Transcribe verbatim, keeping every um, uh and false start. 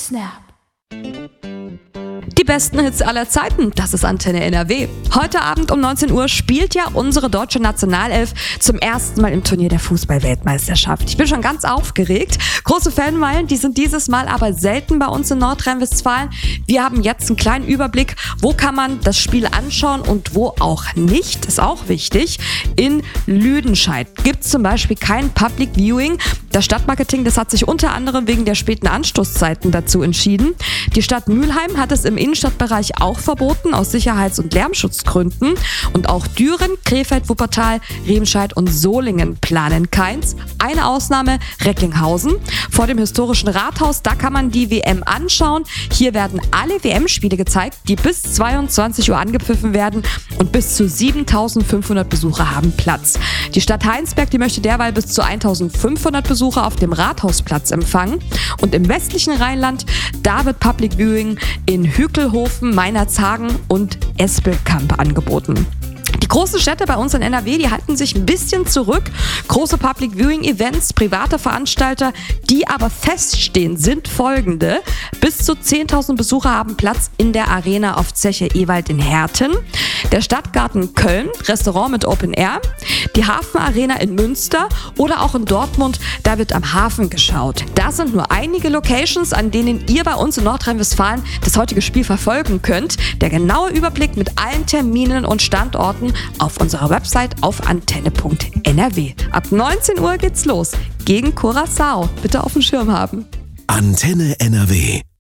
Snap. Die besten Hits aller Zeiten, das ist Antenne N R W. Heute Abend um neunzehn Uhr spielt ja unsere deutsche Nationalelf zum ersten Mal im Turnier der Fußball-Weltmeisterschaft. Ich bin schon ganz aufgeregt. Große Fanmeilen, die sind dieses Mal aber selten bei uns in Nordrhein-Westfalen. Wir haben jetzt einen kleinen Überblick, wo kann man das Spiel anschauen und wo auch nicht. Ist auch wichtig. In Lüdenscheid gibt es zum Beispiel kein Public Viewing. Das Stadtmarketing, das hat sich unter anderem wegen der späten Anstoßzeiten dazu entschieden. Die Stadt Mülheim hat es im Innenstadtbereich auch verboten, aus Sicherheits- und Lärmschutzgründen. Und auch Düren, Krefeld, Wuppertal, Remscheid und Solingen planen keins. Eine Ausnahme, Recklinghausen. Vor dem historischen Rathaus, da kann man die W M anschauen. Hier werden alle W M-Spiele gezeigt, die bis zweiundzwanzig Uhr angepfiffen werden, und bis zu siebentausendfünfhundert Besucher haben Platz. Die Stadt Heinsberg, die möchte derweil bis zu eintausendfünfhundert Besucher auf dem Rathausplatz empfangen. Und im westlichen Rheinland, da wird Public Viewing in Hückelhofen, Meinerzhagen und Espelkamp angeboten. Die großen Städte bei uns in N R W, die halten sich ein bisschen zurück. Große Public Viewing Events, private Veranstalter, die aber feststehen, sind folgende. Bis zu zehntausend Besucher haben Platz in der Arena auf Zeche Ewald in Herten. Der Stadtgarten Köln, Restaurant mit Open Air. Die Hafenarena in Münster oder auch in Dortmund, da wird am Hafen geschaut. Das sind nur einige Locations, an denen ihr bei uns in Nordrhein-Westfalen das heutige Spiel verfolgen könnt. Der genaue Überblick mit allen Terminen und Standorten auf unserer Website auf antenne punkt n r w. Ab neunzehn Uhr geht's los gegen Curaçao. Bitte auf dem Schirm haben. Antenne N R W.